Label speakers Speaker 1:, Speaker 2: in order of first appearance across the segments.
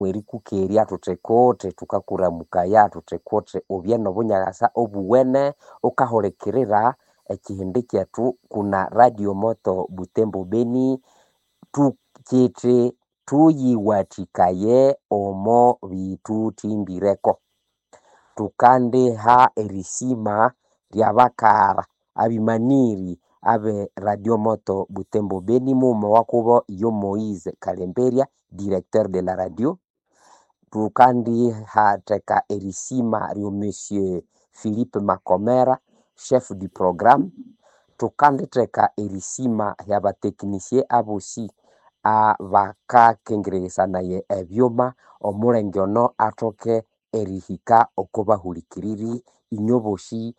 Speaker 1: werikukeria tutekote tukakuramukaya tutekote obyeno bunyagasa obuwene ukaholekerera ekihindi kyethu kuna Radio Moto Butembo Beni tukite tuyiwatikaye omo bitutimbireko tukandeha erisima lyabakara abimaniri abe Radio Moto Butembo Beni mumo wakubo yo Moise Kalemberia directeur de la radio tukandi hateka erisima ryo Monsieur Philippe Makomera chef du programme tukandi teka erisima yabateknisie abosi abakakengeresa naye ebyoma omulengyono atoke erihika okubahulikiriri inyoboshi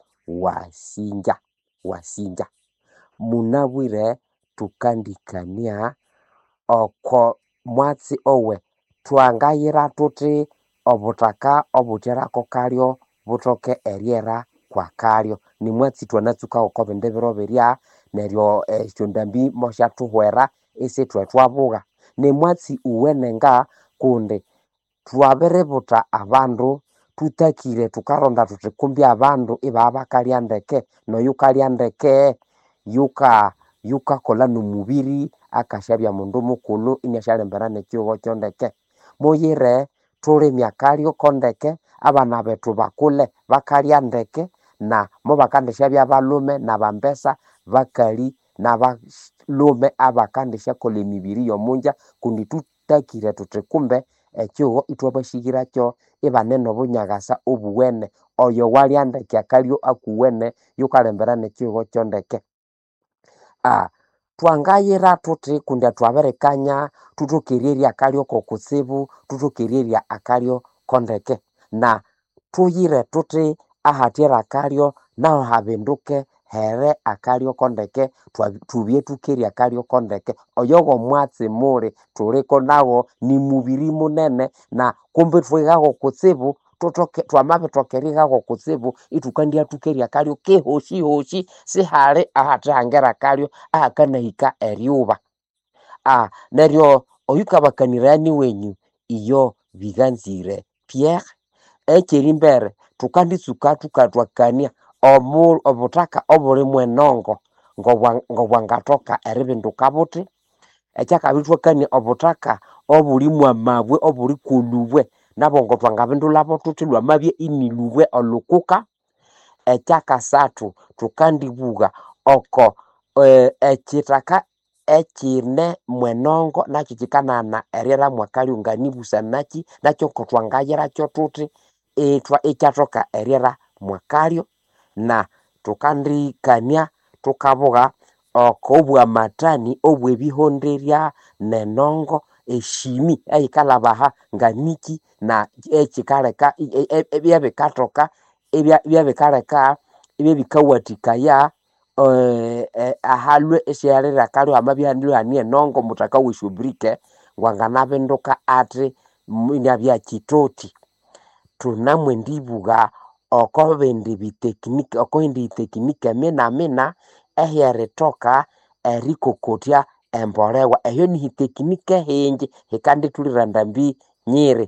Speaker 1: wasinja munabwire tukandikania oko mwatsi owe twangayira tuti obutaka obuterako kalyo butoke eriera kwa kalyo ni mwatsi twanatsuka oko bindebiro beria neryo ekyondambi mosha tuhwera ese twetwabuga ni mwatsi uwenenga kunde twaberebuta abandu tutakire tukaronda tutikumbya abandu ibaba kalyandeke no yukalyandeke yuka kola numubiri akashabya mundu mukulu inyashalembera nekiwo kyondeke moyire tuli myakali kondeke abana betu bakule bakalyandeke na mo bakandeshabya balume na bambesa bakali na balume abakandesha kola emibiri yomunja kundi tutakire tutikumbe ekyo itwabashigira kyo ibaneno bunyagasa obuwene oyo walyandeke akalyo akuwene yukalembera nekiwo kyondeke twangayira tuti kundi twaberekanya tutokereria akalyo kokutsibu tutokereria akalyo kondeke na tuyire tuti ahatiera akalyo naho habinduke here akalyo kondeke tubye tukeria akalyo kondeke oyogo mwatsi muri tuliko nawo ni mubiri munene na kumbe twigago kutsibu twamabitokerigago kutsibu itukandia tukeria akalyo kehoshi sihali ahatangera akalyo ahakanahika eriuba neryo oyukabakanirani wenyu iyo biganzire Pierre ekerimbere tukanditsuka tukatwakania obutaka obuli mwenongo ngobwangatoka eribinduka buti ekyakabitwakania obutaka obuli mwamabwe obuli kulubwe nabongo twangabindulabo tuti lwamabye inilubwe olukuka ekyakasatu tukandibuga oko ekitaka ekine mwenongo nakyo kikanana eriera mwakali unganibusa nakyo kutwangayira kyo tuti ikyatoka eriera mwakalyo na tukandikania tukabuga oko obwamatani obwebihonderya nenongo eshimi eyikalabaha nganiki na ekikaleka ebyabikatoka ebyabikaleka ebyabikawatikaya ahalwe esyalira kalyo amabyandu anie nongo mutaka wishubrike ngwanganabinduka ati inyabya kitoti tunamwendibuga oko bindi bitekniki oko indi tekniki mina ehyeritoka erikokotya embolewa eyo ni tekniki hingi hikandi tuliranda mbi nyiri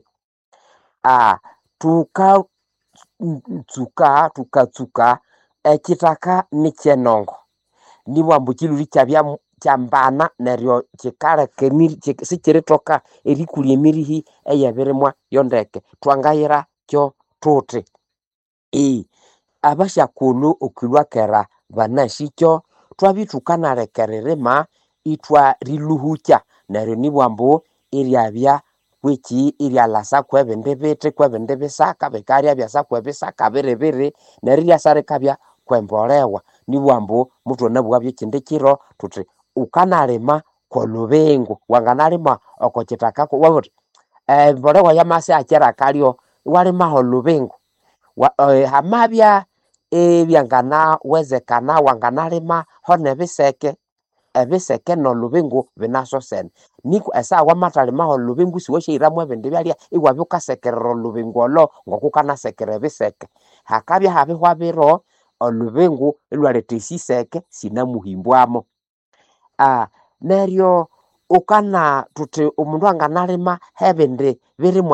Speaker 1: tukatsuka ekitaka nikyenongo nibwambu kiluli kyabya kyambana neryo kikaleka sikiritoka erikuli emirihi eyebirimwa yondeke twangayira kyo tuti abashakulu okilwakera banashikyo twabitukanalekererema itwa riluhukya neryo nibwambu iryabya wiki iryalasa kwebindi biti kwebindi bisaka bikalya byasa kwebisaka biribiri neryo ryasarikabya kwembolewa nibwambu mutwanabwa byekindi kiro tuti ukanalima kolubengu wanganalima oko kitakako wabuti mbolewa yamasi akera kalyo walima olubengu hamabya ebyangana wezekana wanganalima hone ebiseke nolubengu binasosene niku esawa matalima olubengu siweshiramu ebindi byalya iwabyukasekerera olubengu olo ngokukanasekera ebiseke hakabya habihwa biro olubengu ilwaleta esiseke sinamuhimbwamo neryo ukana tuti umundu anganalima hebindi birimwa